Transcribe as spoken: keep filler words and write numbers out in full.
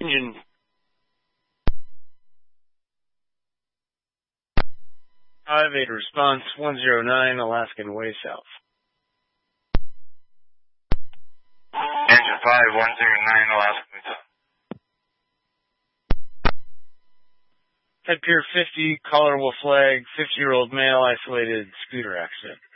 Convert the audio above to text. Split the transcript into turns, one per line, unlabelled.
Engine. five eight response one zero nine, Alaskan way south.
Engine five one zero nine, Alaskan way south.
Head Pier fifty, colorable flag, fifty-year-old male, isolated scooter accident.